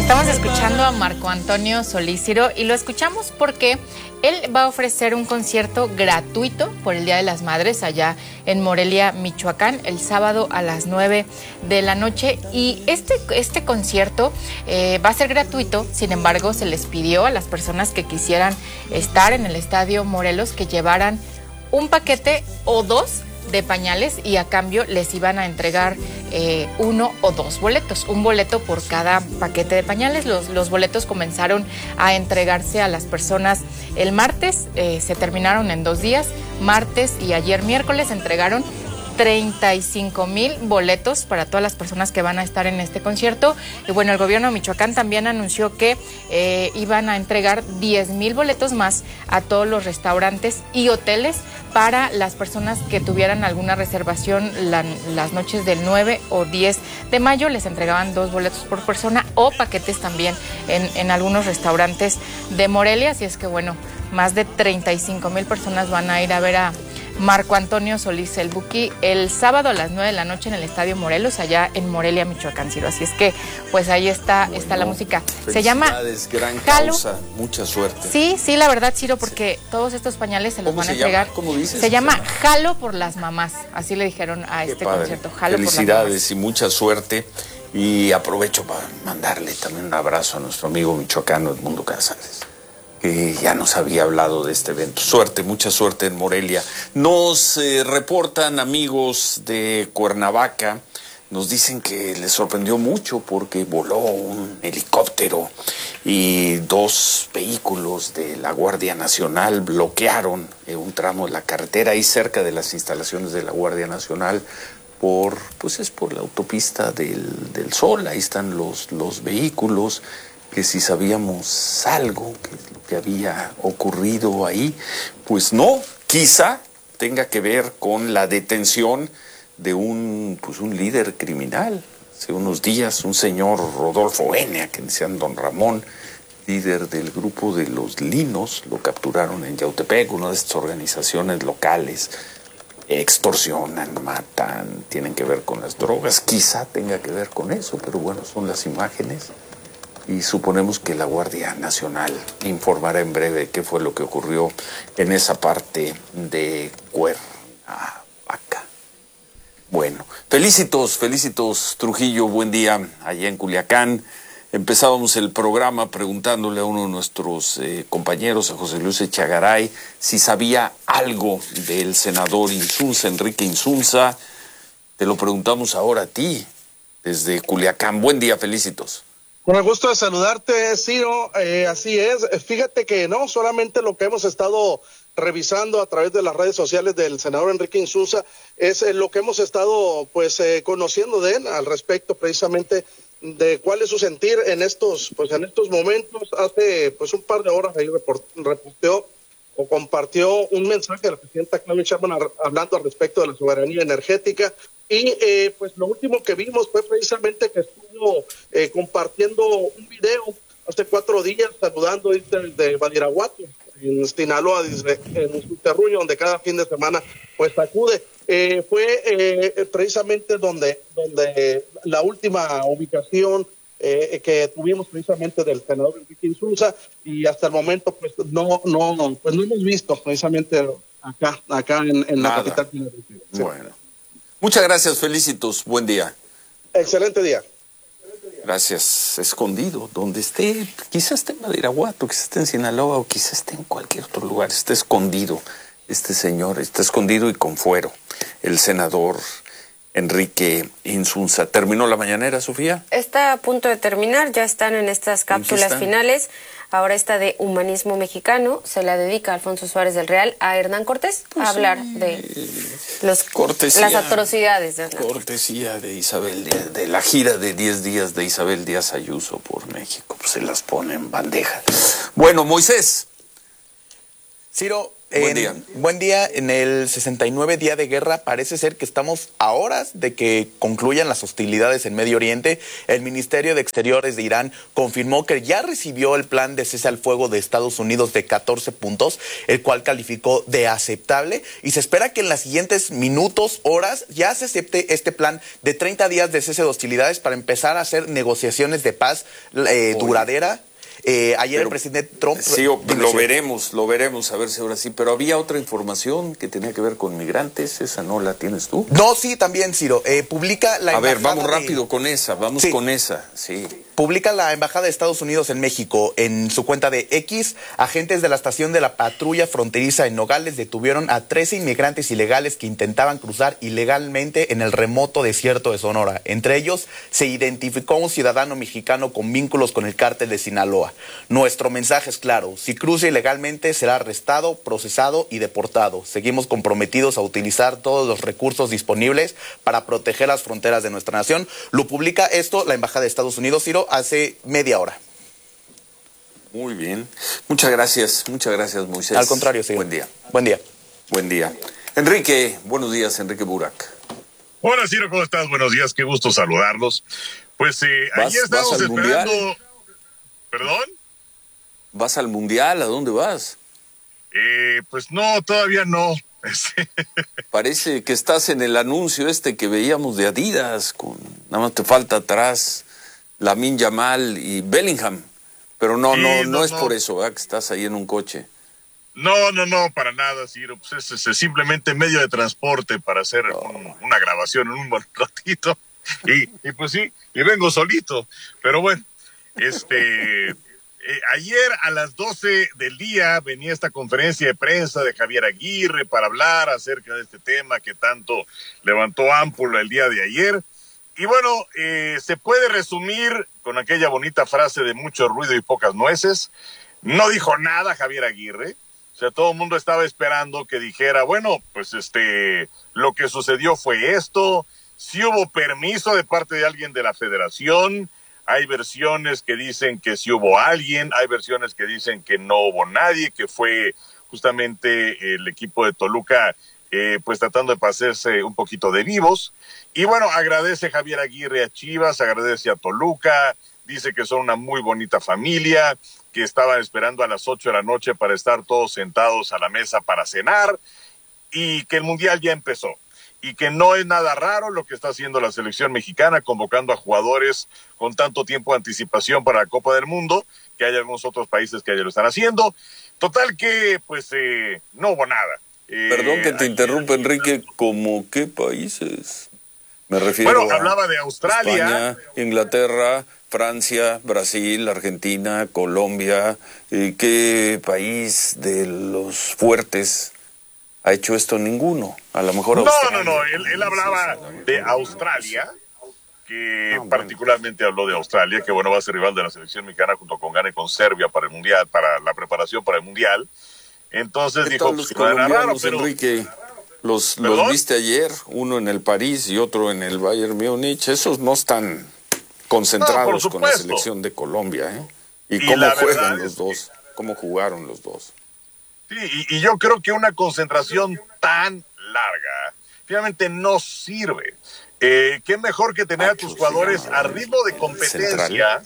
Estamos escuchando a Marco Antonio Solís Ciro y lo escuchamos porque él va a ofrecer un concierto gratuito por el Día de las Madres allá en Morelia, Michoacán, el sábado a las 9 de la noche. Y este concierto va a ser gratuito, sin embargo, se les pidió a las personas que quisieran estar en el Estadio Morelos que llevaran un paquete o dos de pañales y a cambio les iban a entregar uno o dos boletos, un boleto por cada paquete de pañales. Los boletos comenzaron a entregarse a las personas el martes, se terminaron en 2 días, martes y ayer miércoles entregaron 35,000 boletos para todas las personas que van a estar en este concierto. Y bueno, el gobierno de Michoacán también anunció que iban a entregar 10,000 boletos más a todos los restaurantes y hoteles para las personas que tuvieran alguna reservación las noches del 9 o 10 de mayo. Les entregaban 2 boletos por persona o paquetes también en algunos restaurantes de Morelia. Así es que bueno, más de 35,000 personas van a ir a ver a Marco Antonio Solís el Buki el sábado a las 9 de la noche en el Estadio Morelos, allá en Morelia, Michoacán, Ciro. Así es que, pues ahí está, bueno, está la música. Se llama gran Jalo. Causa, mucha suerte. Sí, la verdad, Ciro, porque todos estos pañales se los van a entregar. ¿Cómo dices? Se llama Jalo por las mamás, así le dijeron a este concierto. Jalo Felicidades por las mamás. Y mucha suerte. Y aprovecho para mandarle también un abrazo a nuestro amigo michoacano Edmundo Casares, que ya nos había hablado de este evento. Suerte, mucha suerte en Morelia. Nos reportan amigos de Cuernavaca, nos dicen que les sorprendió mucho porque voló un helicóptero y 2 vehículos de la Guardia Nacional bloquearon un tramo de la carretera ahí cerca de las instalaciones de la Guardia Nacional por la autopista del Sol. Ahí están los vehículos, que si sabíamos algo que había ocurrido ahí, pues no, quizá tenga que ver con la detención de un líder criminal. Hace unos días un señor Rodolfo N., a quien decían Don Ramón, líder del grupo de los Linos, lo capturaron en Yautepec, una de estas organizaciones locales. Extorsionan, matan, tienen que ver con las drogas, quizá tenga que ver con eso, pero bueno, son las imágenes. Y suponemos que la Guardia Nacional informará en breve qué fue lo que ocurrió en esa parte de Cuernavaca. Bueno, felicitos Trujillo, buen día allá en Culiacán. Empezábamos el programa preguntándole a uno de nuestros compañeros, a José Luis Echegaray, si sabía algo del senador Insunza, Enrique Insunza. Te lo preguntamos ahora a ti, desde Culiacán. Buen día, felicitos. Con el gusto de saludarte, Ciro. Así es. Fíjate que no solamente lo que hemos estado revisando a través de las redes sociales del senador Enrique Insunza es lo que hemos estado conociendo de él al respecto precisamente de cuál es su sentir en estos momentos. Hace un par de horas ahí reposteó o compartió un mensaje de la presidenta Claudia Sheinbaum hablando al respecto de la soberanía energética. Y lo último que vimos fue precisamente que estuvo compartiendo un video hace 4 días saludando desde Badiraguato, en Sinaloa, en su terruño, donde cada fin de semana acude. Fue precisamente donde la última ubicación que tuvimos precisamente del senador Enrique Insunza, y hasta el momento no hemos visto precisamente acá en la capital. Sí. Bueno. Muchas gracias, felicitos, buen día. Excelente día. Gracias. Escondido, donde esté, quizás esté en Badiraguato, quizás esté en Sinaloa o quizás esté en cualquier otro lugar, está escondido. Este señor está escondido y con fuero. El senador Enrique Insunza. ¿Terminó la mañanera, Sofía? Está a punto de terminar, ya están en estas cápsulas finales. Ahora esta de Humanismo Mexicano se la dedica Alfonso Suárez del Real a Hernán Cortés a hablar de las atrocidades de Hernán. Cortesía de Isabel, de la gira de 10 días de Isabel Díaz Ayuso por México. Se las pone en bandeja. Bueno, Moisés. Ciro, Buen día. En el 69 día de guerra parece ser que estamos a horas de que concluyan las hostilidades en Medio Oriente. El Ministerio de Exteriores de Irán confirmó que ya recibió el plan de cese al fuego de Estados Unidos de 14 puntos, el cual calificó de aceptable, y se espera que en las siguientes minutos, horas, ya se acepte este plan de 30 días de cese de hostilidades para empezar a hacer negociaciones de paz duradera. Ayer el presidente Trump... Sí, lo veremos, a ver si ahora sí. Pero había otra información que tenía que ver con migrantes, ¿esa no la tienes tú? No, sí, también, Ciro. Publica la embajada... A ver, vamos rápido con esa, sí. Publica la Embajada de Estados Unidos en México en su cuenta de X. Agentes de la estación de la patrulla fronteriza en Nogales detuvieron a 13 inmigrantes ilegales que intentaban cruzar ilegalmente en el remoto desierto de Sonora. Entre ellos se identificó a un ciudadano mexicano con vínculos con el cártel de Sinaloa. Nuestro mensaje es claro: si cruza ilegalmente será arrestado, procesado y deportado. Seguimos comprometidos a utilizar todos los recursos disponibles para proteger las fronteras de nuestra nación. Lo publica esto la Embajada de Estados Unidos, Ciro, hace media hora. Muy bien. Muchas gracias, Moisés. Al contrario, sí. Buen día. Buen día. Enrique, buenos días, Enrique Burak. Hola, Ciro, ¿cómo estás? Buenos días, qué gusto saludarlos. Pues ayer estábamos esperando... Mundial? ¿Perdón? ¿Vas al Mundial? ¿A dónde vas? Pues no, todavía no. Parece que estás en el anuncio que veíamos de Adidas, nada más te falta atrás Lamine Yamal y Bellingham, pero no es por eso, ¿verdad? Que estás ahí en un coche. No, para nada, Ciro, pues es simplemente medio de transporte para hacer una grabación en un buen ratito, y pues sí, y vengo solito, pero bueno, ayer a las 12 del día venía esta conferencia de prensa de Javier Aguirre para hablar acerca de este tema que tanto levantó ámpula el día de ayer. Y bueno, se puede resumir con aquella bonita frase de mucho ruido y pocas nueces. No dijo nada Javier Aguirre. O sea, todo el mundo estaba esperando que dijera, bueno, pues lo que sucedió fue esto. Si hubo permiso de parte de alguien de la federación. Hay versiones que dicen que sí hubo alguien, hay versiones que dicen que no hubo nadie, que fue justamente el equipo de Toluca pues tratando de pasarse un poquito de vivos. Y bueno, agradece Javier Aguirre a Chivas, agradece a Toluca, dice que son una muy bonita familia, que estaban esperando a las 8 de la noche para estar todos sentados a la mesa para cenar, y que el Mundial ya empezó. Y que no es nada raro lo que está haciendo la selección mexicana, convocando a jugadores con tanto tiempo de anticipación para la Copa del Mundo, que hay algunos otros países que ya lo están haciendo. Total que, pues, no hubo nada. Perdón que te interrumpa, Enrique, ¿cómo qué países? Me refiero bueno, hablaba de Australia, España, Inglaterra, Francia, Brasil, Argentina, Colombia. ¿Qué país de los fuertes ha hecho esto? Ninguno. A lo mejor Australia. No. Él hablaba de Australia, que particularmente habló de Australia, que bueno, va a ser rival de la selección mexicana junto con Ghana y con Serbia para el Mundial, para la preparación para el Mundial. Entonces dijo, los pues, no era raro, pero... Enrique, los viste ayer, uno en el París y otro en el Bayern Múnich. Esos no están concentrados con la selección de Colombia, ¿eh? ¿Y cómo juegan los dos? ¿Cómo jugaron los dos? Sí, y yo creo que una concentración tan larga finalmente no sirve. Qué mejor que tener a tus jugadores a ritmo de competencia.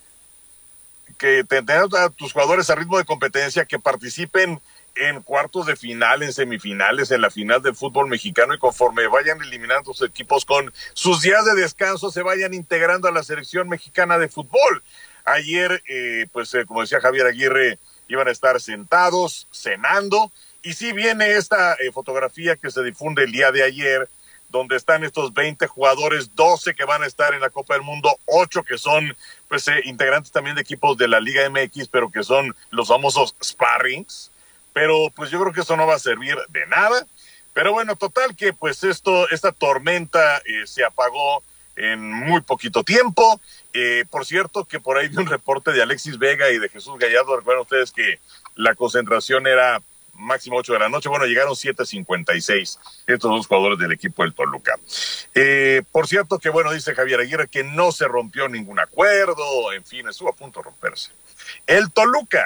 Que tener a tus jugadores a ritmo de competencia, que participen en cuartos de final, en semifinales, en la final del fútbol mexicano, y conforme vayan eliminando sus equipos con sus días de descanso, se vayan integrando a la selección mexicana de fútbol. Ayer, como decía Javier Aguirre, iban a estar sentados, cenando, y sí viene esta fotografía que se difunde el día de ayer, donde están estos 20 jugadores, 12 que van a estar en la Copa del Mundo, 8 que son integrantes también de equipos de la Liga MX, pero que son los famosos sparrings. Pero pues yo creo que eso no va a servir de nada. Pero bueno, total que pues esta tormenta se apagó en muy poquito tiempo. Por cierto, que por ahí vi un reporte de Alexis Vega y de Jesús Gallardo. Recuerdan ustedes que la concentración era máximo 8 de la noche. Bueno, llegaron 7:56 estos dos jugadores del equipo del Toluca. Por cierto que, bueno, dice Javier Aguirre que no se rompió ningún acuerdo. En fin, estuvo a punto de romperse. El Toluca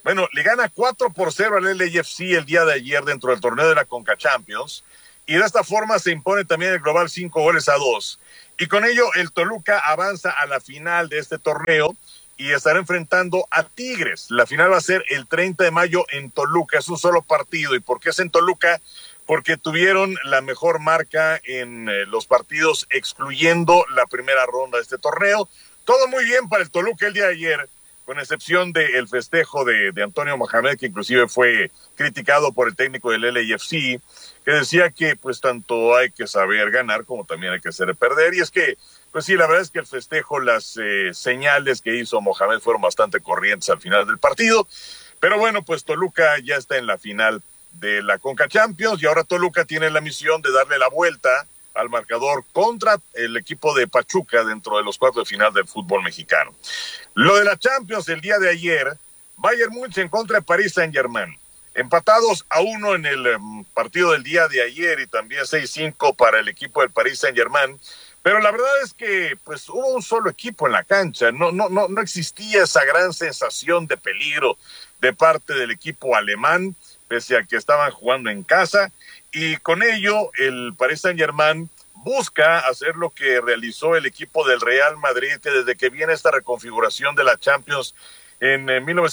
Bueno, le gana 4-0 al LAFC el día de ayer dentro del torneo de la Conca Champions, y de esta forma se impone también el global 5-2. Y con ello el Toluca avanza a la final de este torneo y estará enfrentando a Tigres. La final va a ser el 30 de mayo en Toluca, es un solo partido. ¿Y por qué es en Toluca? Porque tuvieron la mejor marca en los partidos, excluyendo la primera ronda de este torneo. Todo muy bien para el Toluca el día de ayer, con excepción del festejo de Antonio Mohamed, que inclusive fue criticado por el técnico del LAFC, que decía que pues tanto hay que saber ganar como también hay que saber perder. Y es que, pues sí, la verdad es que el festejo, las señales que hizo Mohamed fueron bastante corrientes al final del partido. Pero bueno, pues Toluca ya está en la final de la Conca Champions y ahora Toluca tiene la misión de darle la vuelta al marcador contra el equipo de Pachuca dentro de los cuartos de final del fútbol mexicano. Lo de la Champions el día de ayer, Bayern Múnich en contra de Paris Saint-Germain. Empatados a 1 en el partido del día de ayer y también 6-5 para el equipo del Paris Saint-Germain. Pero la verdad es que pues hubo un solo equipo en la cancha. No existía esa gran sensación de peligro de parte del equipo alemán, pese a que estaban jugando en casa. Y con ello el Paris Saint-Germain busca hacer lo que realizó el equipo del Real Madrid, que desde que viene esta reconfiguración de la Champions en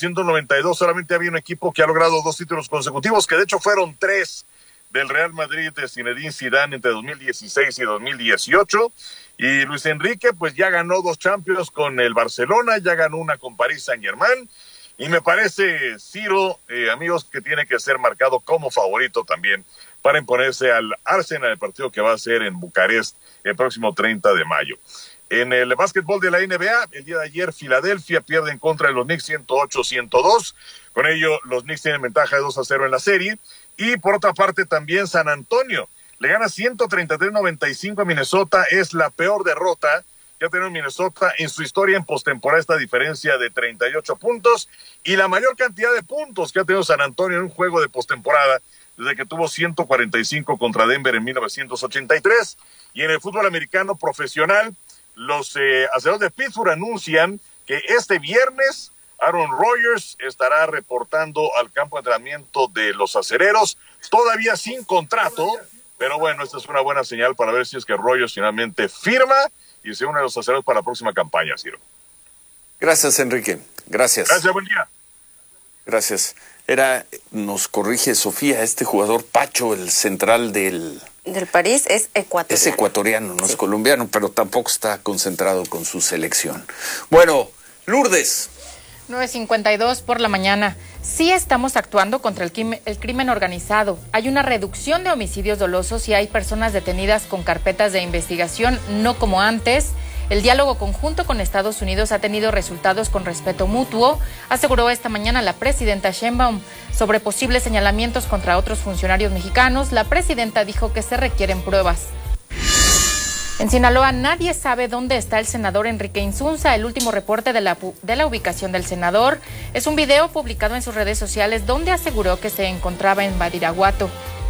1992 solamente había un equipo que ha logrado 2 títulos consecutivos, que de hecho fueron 3 del Real Madrid de Zinedine Zidane entre 2016 y 2018. Y Luis Enrique pues ya ganó 2 Champions con el Barcelona, ya ganó una con Paris Saint-Germain. Y me parece, Ciro, amigos, que tiene que ser marcado como favorito también para imponerse al Arsenal, el partido que va a ser en Bucarest el próximo 30 de mayo. En el básquetbol de la NBA, el día de ayer, Filadelfia pierde en contra de los Knicks 108-102. Con ello, los Knicks tienen ventaja de 2-0 en la serie. Y por otra parte, también San Antonio le gana 133-95 a Minnesota. Es la peor derrota que ha tenido Minnesota en su historia en postemporada, esta diferencia de 38 puntos. Y la mayor cantidad de puntos que ha tenido San Antonio en un juego de postemporada desde que tuvo 145 contra Denver en 1983. Y en el fútbol americano profesional, los acereros de Pittsburgh anuncian que este viernes Aaron Rodgers estará reportando al campo de entrenamiento de los acereros, todavía sin contrato, pero bueno, esta es una buena señal para ver si es que Rodgers finalmente firma y se une a los acereros para la próxima campaña, Ciro. Gracias, Enrique. Gracias. Gracias, buen día. Gracias. Nos corrige Sofía, este jugador Pacho, el central del París, es ecuatoriano. Es ecuatoriano, no es colombiano, pero tampoco está concentrado con su selección. Bueno, Lourdes. 9:52 por la mañana. Sí estamos actuando contra el crimen organizado. Hay una reducción de homicidios dolosos y hay personas detenidas con carpetas de investigación, no como antes. El diálogo conjunto con Estados Unidos ha tenido resultados con respeto mutuo, aseguró esta mañana la presidenta Sheinbaum. Sobre posibles señalamientos contra otros funcionarios mexicanos, la presidenta dijo que se requieren pruebas. En Sinaloa nadie sabe dónde está el senador Enrique Insunza. El último reporte de la ubicación del senador es un video publicado en sus redes sociales donde aseguró que se encontraba en Badiraguato.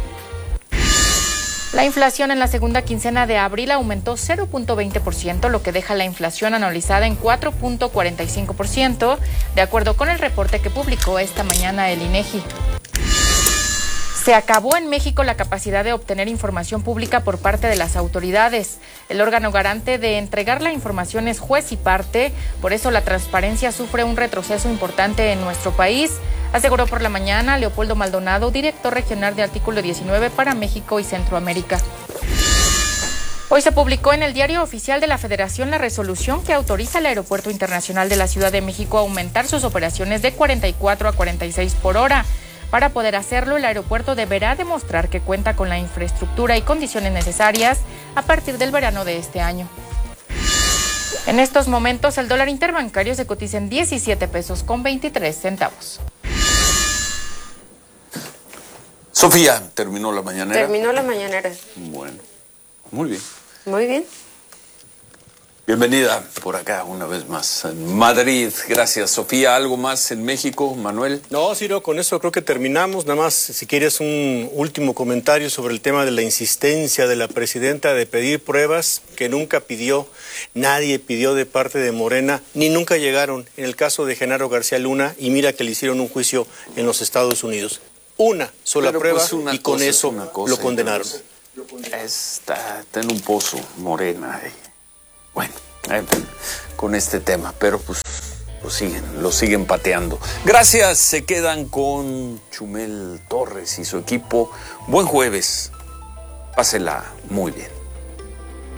La inflación en la segunda quincena de abril aumentó 0.20%, lo que deja la inflación anualizada en 4.45%, de acuerdo con el reporte que publicó esta mañana el INEGI. Se acabó en México la capacidad de obtener información pública por parte de las autoridades. El órgano garante de entregar la información es juez y parte, por eso la transparencia sufre un retroceso importante en nuestro país, aseguró por la mañana Leopoldo Maldonado, director regional de Artículo 19 para México y Centroamérica. Hoy se publicó en el Diario Oficial de la Federación la resolución que autoriza al Aeropuerto Internacional de la Ciudad de México a aumentar sus operaciones de 44 a 46 por hora. Para poder hacerlo, el aeropuerto deberá demostrar que cuenta con la infraestructura y condiciones necesarias a partir del verano de este año. En estos momentos, el dólar interbancario se cotiza en 17 pesos con 23 centavos. Sofía, ¿terminó la mañanera? Terminó la mañanera. Bueno, muy bien. Muy bien. Bienvenida por acá una vez más en Madrid. Gracias, Sofía. ¿Algo más en México, Manuel? No, Ciro, con eso creo que terminamos. Nada más, si quieres, un último comentario sobre el tema de la insistencia de la presidenta de pedir pruebas que nunca pidió, nadie pidió de parte de Morena, ni nunca llegaron. En el caso de Genaro García Luna, y mira que le hicieron un juicio en los Estados Unidos. Una sola prueba y con eso lo condenaron. Está en un pozo, Morena. Bueno, con este tema, pero pues lo siguen pateando. Gracias, se quedan con Chumel Torres y su equipo. Buen jueves, pásela muy bien.